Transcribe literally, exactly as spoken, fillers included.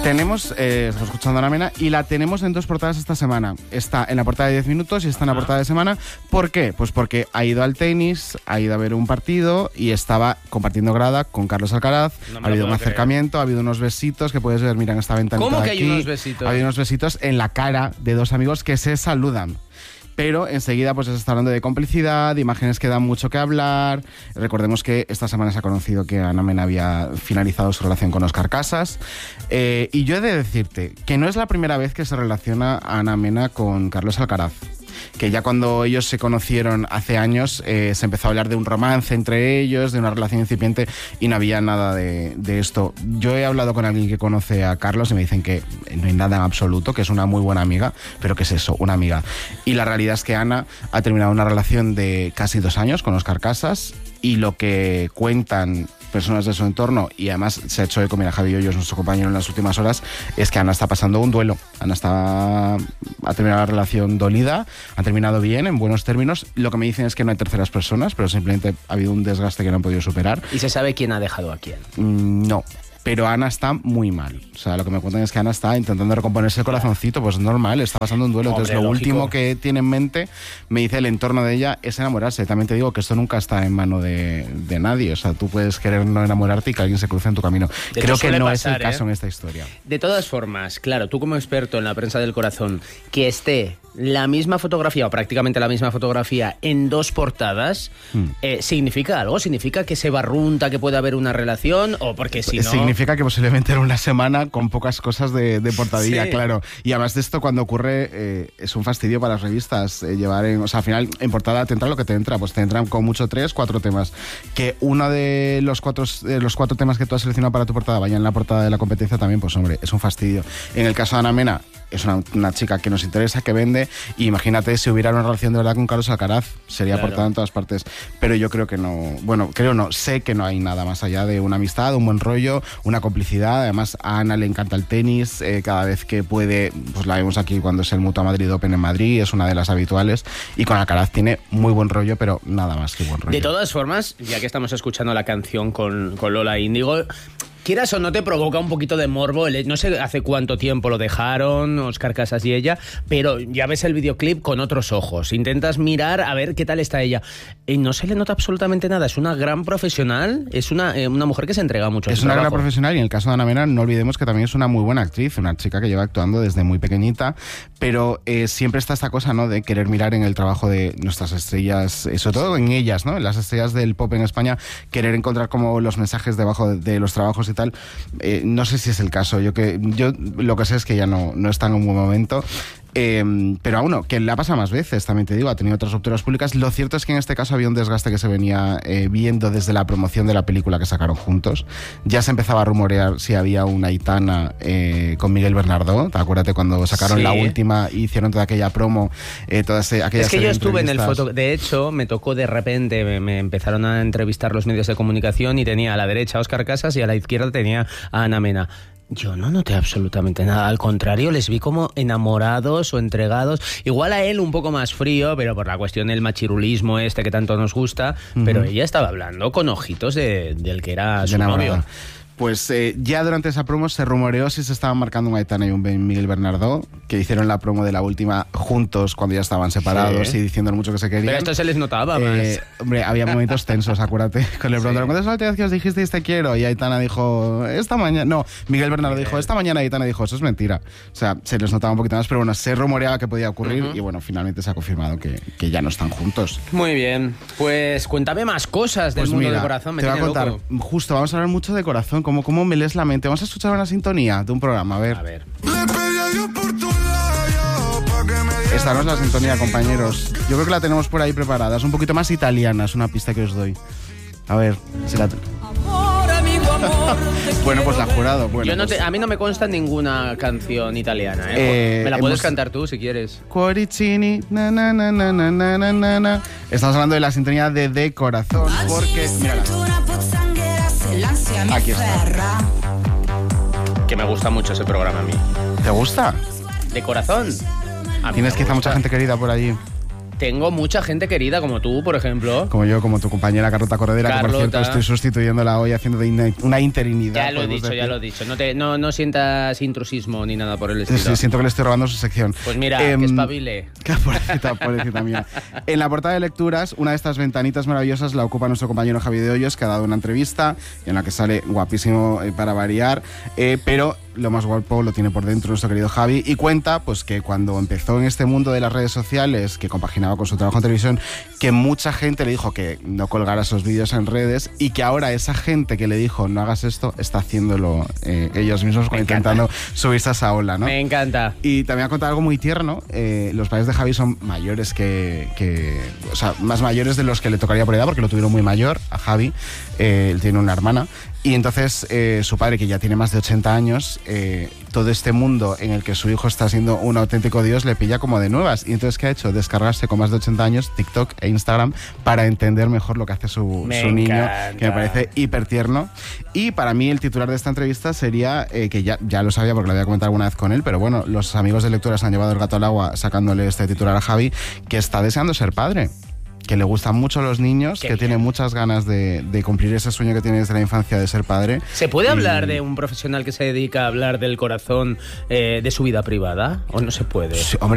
Tenemos, eh, estamos escuchando a Ana Mena y la tenemos en dos portadas esta semana. Está en la portada de diez minutos y está en la portada de semana. ¿Por qué? Pues porque ha ido al tenis, ha ido a ver un partido y estaba compartiendo grada con Carlos Alcaraz. No ha habido un creer. acercamiento, ha habido unos besitos que puedes ver, mira, en esta ventanita. ¿Cómo que aquí, hay unos besitos? Hay unos besitos en la cara de dos amigos que se saludan. Pero enseguida pues se está hablando de complicidad, de imágenes que dan mucho que hablar. Recordemos que esta semana se ha conocido que Ana Mena había finalizado su relación con Óscar Casas. Eh, y yo he de decirte que no es la primera vez que se relaciona a Ana Mena con Carlos Alcaraz. Que ya cuando ellos se conocieron hace años eh, se empezó a hablar de un romance entre ellos, de una relación incipiente y no había nada de, de esto. Yo he hablado con alguien que conoce a Carlos y me dicen que no hay nada en absoluto, que es una muy buena amiga, pero que es eso, una amiga. Y la realidad es que Ana ha terminado una relación de casi dos años con Óscar Casas y lo que cuentan personas de su entorno, y además se ha hecho eco, mira, Javi Hoyos, nuestro compañero en las últimas horas, es que Ana está pasando un duelo. Ana está, ha terminado la relación dolida, ha terminado bien, en buenos términos. Lo que me dicen es que no hay terceras personas, pero simplemente ha habido un desgaste que no han podido superar. ¿Y se sabe quién ha dejado a quién? Mm, no. Pero Ana está muy mal. O sea, lo que me cuentan es que Ana está intentando recomponerse el corazoncito. Pues normal, está pasando un duelo. Entonces, Hombre, lo lógico. último que tiene en mente, me dice el entorno de ella, es enamorarse. También te digo que esto nunca está en mano de, de nadie. O sea, tú puedes querer no enamorarte y que alguien se cruce en tu camino. De Creo que no pasar, es el caso ¿eh? en esta historia. De todas formas, claro, tú como experto en la prensa del corazón, que esté la misma fotografía o prácticamente la misma fotografía en dos portadas, hmm. eh, ¿significa algo? ¿Significa que se barrunta, que puede haber una relación? O porque si no... Significa que posiblemente era una semana con pocas cosas de, de portadilla, sí. claro. Y además de esto, cuando ocurre, eh, es un fastidio para las revistas eh, llevar en... O sea, al final, en portada te entra lo que te entra. Pues te entran con mucho tres, cuatro temas. Que uno de los cuatro, de los cuatro temas que tú has seleccionado para tu portada vaya en la portada de la competencia también, pues hombre, es un fastidio. En el caso de Ana Mena, es una, una chica que nos interesa, que vende, y imagínate si hubiera una relación de verdad con Carlos Alcaraz, sería claro. portada en todas partes. Pero yo creo que no, bueno, creo no, sé que no hay nada más allá de una amistad, un buen rollo, una complicidad. Además, a Ana le encanta el tenis, eh, cada vez que puede, pues la vemos aquí cuando es el Mutua Madrid Open en Madrid, es una de las habituales, y con Alcaraz tiene muy buen rollo, pero nada más que buen rollo. De todas formas, ya que estamos escuchando la canción con, con Lola Índigo, quieras o no, te provoca un poquito de morbo. No sé hace cuánto tiempo lo dejaron Óscar Casas y ella, pero ya ves el videoclip con otros ojos. Intentas mirar a ver qué tal está ella. Y no se le nota absolutamente nada. Es una gran profesional, es una, eh, una mujer que se entrega mucho. Es una gran profesional, y en el caso de Ana Mena, no olvidemos que también es una muy buena actriz, una chica que lleva actuando desde muy pequeñita, pero eh, siempre está esta cosa, ¿no?, de querer mirar en el trabajo de nuestras estrellas, eh, sobre todo en ellas, ¿no?, en las estrellas del pop en España, querer encontrar como los mensajes debajo de, de los trabajos y tal. Eh, no sé si es el caso. Yo que yo lo que sé es que ya no, no está en un buen momento. Eh, pero aún no, que le ha pasado más veces, también te digo, ha tenido otras rupturas públicas. Lo cierto es que en este caso había un desgaste que se venía eh, viendo desde la promoción de la película que sacaron juntos. Ya se empezaba a rumorear si había una Aitana eh, con Miguel Bernardo. Acuérdate cuando sacaron sí. la última y hicieron toda aquella promo, eh, toda ese, aquella Es que yo estuve en el foto, de hecho me tocó de repente, me, me empezaron a entrevistar los medios de comunicación y tenía a la derecha a Óscar Casas y a la izquierda tenía a Ana Mena. Yo no noté absolutamente nada, al contrario, les vi como enamorados o entregados, igual a él un poco más frío, pero por la cuestión del machirulismo este que tanto nos gusta, uh-huh. pero ella estaba hablando con ojitos de, del que era su novio. Pues eh, ya durante esa promo se rumoreó si se estaban marcando un Aitana y un Miguel Bernardo, que hicieron la promo de la última juntos cuando ya estaban separados sí. y diciendo lo mucho que se querían. Pero esto se les notaba eh, más. Hombre, había momentos tensos, acuérdate. Con el preguntaron, ¿cuántas alternativas dijisteis te quiero? Y Aitana dijo, esta mañana... No, Miguel Bernardo Miguel. dijo, esta mañana. Aitana dijo, eso es mentira. O sea, se les notaba un poquito más, pero bueno, se rumoreaba que podía ocurrir uh-huh. y bueno, finalmente se ha confirmado que, que ya no están juntos. Muy bien, pues cuéntame más cosas del pues mundo mira, del corazón. Me te voy a contar, loco. justo, vamos a hablar mucho de corazón, cómo, cómo me lees la mente. Vamos a escuchar una sintonía de un programa, a ver. A ver. Esta no es la sintonía, compañeros. Yo creo que la tenemos por ahí preparada. Es un poquito más italiana, es una pista que os doy. A ver, si la... Amor, amigo, amor, bueno, pues la jurado. Bueno, Yo no pues... te, a mí no me consta ninguna canción italiana, ¿eh? eh me la puedes hemos... cantar tú si quieres. Cuoricini, na na na na na na na na. Estamos hablando de la sintonía de De Corazón, porque... Mírala. Aquí está. Que me gusta mucho ese programa a mí. ¿Te gusta? De Corazón. Tienes quizá mucha gente querida por allí. tengo mucha gente querida como tú, por ejemplo. Como yo, como tu compañera Carlota Corredera, Carlota. que por cierto estoy sustituyéndola hoy haciendo de una, una interinidad. Ya lo he dicho, decir. ya lo he dicho. No, te, no, no sientas intrusismo ni nada por el estilo. Sí, siento que le estoy robando su sección. Pues mira, eh, que espabile. Pobrecita, pobrecita mía. En la portada de lecturas, una de estas ventanitas maravillosas la ocupa nuestro compañero Javi de Hoyos, que ha dado una entrevista en la que sale guapísimo eh, para variar, eh, pero lo más guapo lo tiene por dentro nuestro querido Javi, y cuenta pues que cuando empezó en este mundo de las redes sociales, que compaginaba con su trabajo en televisión, que mucha gente le dijo que no colgara esos vídeos en redes, y que ahora esa gente que le dijo no hagas esto, está haciéndolo eh, ellos mismos, Me intentando encanta. subirse a esa ola, ¿no? Me encanta. Y también ha contado algo muy tierno. Eh, los padres de Javi son mayores que, que... O sea, más mayores de los que le tocaría por edad, porque lo tuvieron muy mayor a Javi. Eh, él tiene una hermana. Y entonces eh, su padre, que ya tiene más de ochenta años, eh, todo este mundo en el que su hijo está siendo un auténtico dios le pilla como de nuevas. Y entonces, ¿qué ha hecho? Descargarse con más de ochenta años TikTok e Instagram para entender mejor lo que hace su, su niño, que me parece hiper tierno. Y para mí el titular de esta entrevista sería, eh, que ya, ya lo sabía porque lo había comentado alguna vez con él, pero bueno, los amigos de lecturas han llevado el gato al agua sacándole este titular a Javi, que está deseando ser padre, que le gustan mucho los niños, Qué que bien. tiene muchas ganas de, de cumplir ese sueño que tiene desde la infancia de ser padre. ¿Se puede y... hablar de un profesional que se dedica a hablar del corazón, eh, de su vida privada? ¿O no se puede? Sí, hombre,